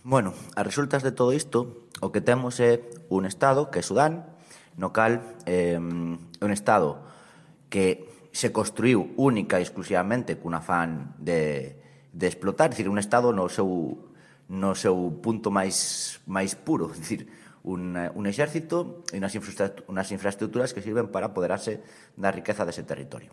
Bueno, a resultas de todo isto, o que temos é un Estado, que é Sudán, no cal un Estado que se construiu única e exclusivamente cun afán de explotar, é dicir, un Estado no seu punto máis puro, é dicir, un exército e unas infraestructuras que sirven para apoderarse da riqueza dese territorio.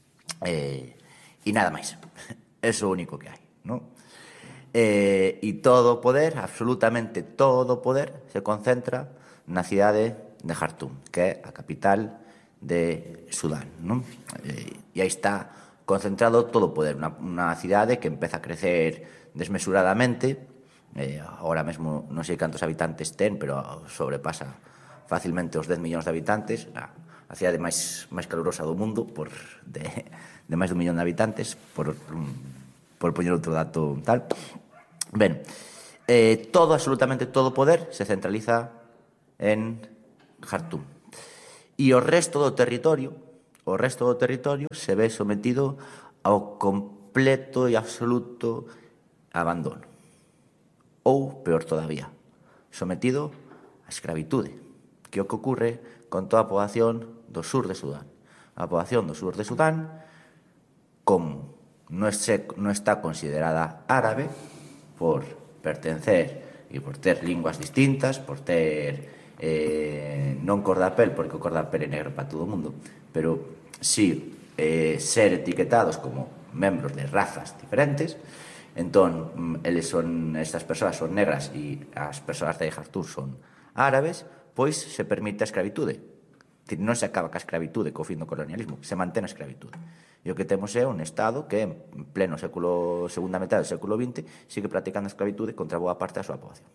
E nada máis. Eso é o único que hai, non? E todo o poder, absolutamente todo o poder, se concentra na cidade de Jartum, que é a capital de Sudán, non? E aí está concentrado todo o poder, unha cidade que empeza a crecer desmesuradamente. Ahora mesmo non sei cantos habitantes ten, pero sobrepasa facilmente os 10 millóns de habitantes, a cidade máis calurosa do mundo, de máis de 1 millón de habitantes, por poñer outro dato tal. Ben, absolutamente todo o poder se centraliza en Jartum. E o resto do territorio se ve sometido ao completo e absoluto abandono. Ou, peor todavía, sometido á escravitude, que é o que ocorre con toda a poboación do sur de Sudán. A poboación do sur de Sudán, como non está considerada árabe, por pertencer e por ter linguas distintas, por ter non cor da pel, porque o cor da pel é negro para todo o mundo, pero sí ser etiquetados como membros de razas diferentes. Entón, estas persoas son negras e as persoas de Jartum son árabes, pois se permite a escravitude. Non se acaba ca escravitude co fin do colonialismo, se mantén a escravitude. E o que temos é un Estado que, en pleno segunda metade do século XX, sigue practicando a escravitude contra boa parte da súa poboación.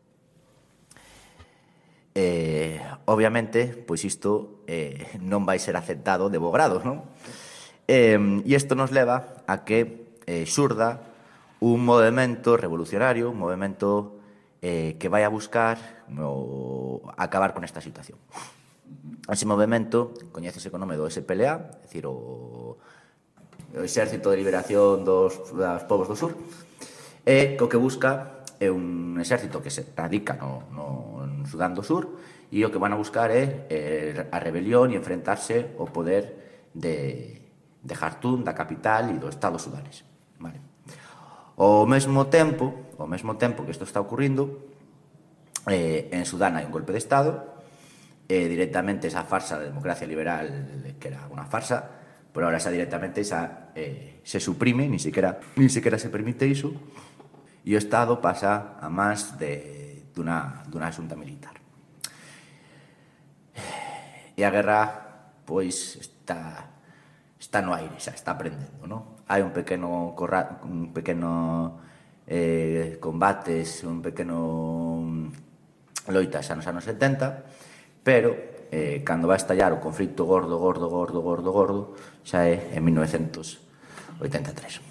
Obviamente, pois isto non vai ser aceptado de bo grado, non? E isto nos leva a que xurda un movemento revolucionario, un movemento que vai a buscar acabar con esta situación. Ese movemento coñécese co nome do SPLA, é dicir, o Exército de Liberación dos Povos do Sur, e o que busca é un exército que se radica no Sudán do Sur, e o que van a buscar é a rebelión e enfrentarse ao poder de Jartum, da capital e do Estado sudanés. Vale. Ao mesmo tempo que isto está ocurrindo, en Sudán hai un golpe de Estado, directamente esa farsa de democracia liberal, que era unha farsa, por ahora esa directamente se suprime, ni siquiera se permite iso, e o Estado pasa a más dunha xunta militar. E a guerra, pois, está no aire, xa está aprendendo, non? Hai un pequeno combates, un pequeno loitas nos anos 70, pero cando vai estallar o conflito gordo xa é en 1983.